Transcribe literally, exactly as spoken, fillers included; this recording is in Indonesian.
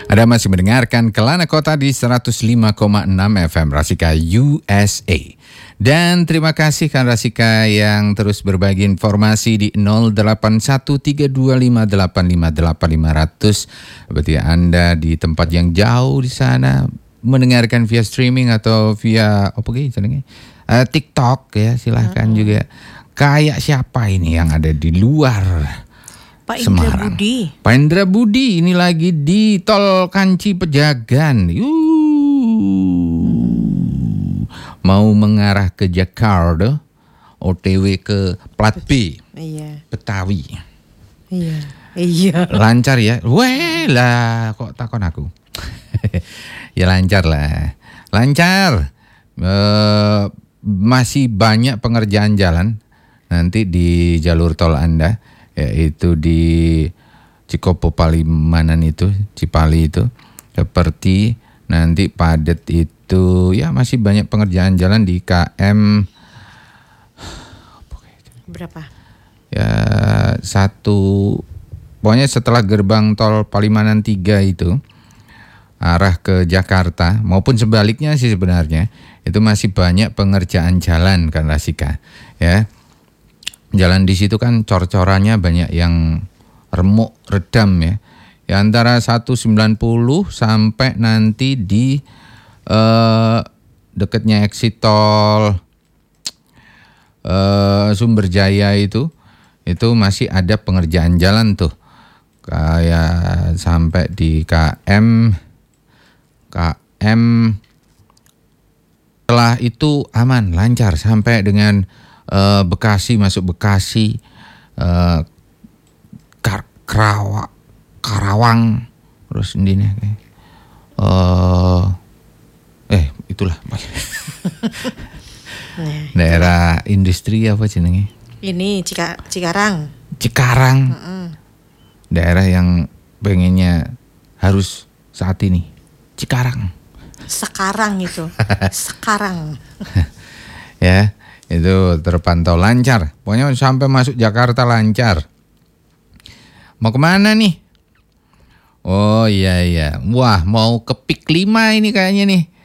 Anda masih mendengarkan Kelana Kota di seratus lima koma enam F M Rasika U S A. Dan terima kasih kan Rasika yang terus berbagi informasi di nol delapan satu tiga dua lima delapan lima delapan lima nol nol. Berarti Anda di tempat yang jauh di sana mendengarkan via streaming atau via apa gitu uh, TikTok ya, silahkan hmm. juga. Kayak siapa ini yang ada di luar Pak Indra Semarang. Budi. Pak Indra Budi ini lagi di Tol Kanci Pejagan. Yuh. Mau mengarah ke Jakarta, O T W ke plat B. Iya. Betawi. Iya. Iya. Lancar ya? Weh lah, kok takon aku. Ya lancar lah. Lancar. E, masih banyak pengerjaan jalan nanti di jalur tol Anda, yaitu di Cikopo Palimanan itu, Cipali itu, seperti nanti padat itu, ya masih banyak pengerjaan jalan di K M berapa? Ya satu, pokoknya setelah gerbang tol Palimanan tiga itu arah ke Jakarta maupun sebaliknya sih sebenarnya itu masih banyak pengerjaan jalan kan Rasika ya. Jalan di situ kan cor-corannya banyak yang remuk, redam ya. Ya antara seratus sembilan puluh sampai nanti di eh, dekatnya exit tol eh, Sumberjaya itu, itu masih ada pengerjaan jalan tuh. Kayak sampai di K M K M setelah itu aman, lancar sampai dengan Uh, Bekasi, masuk Bekasi, uh, Kar- Karawa, Karawang, terus ini nih, uh, eh itulah daerah industri apa jenenge? Ini Cika, Cikarang. Cikarang, Mm-mm. daerah yang pengennya harus saat ini, Cikarang. Sekarang itu, sekarang. Ya. Itu terpantau lancar. Pokoknya sampai masuk Jakarta lancar. Mau kemana nih? Oh iya iya. Wah mau ke Pik lima ini kayaknya nih.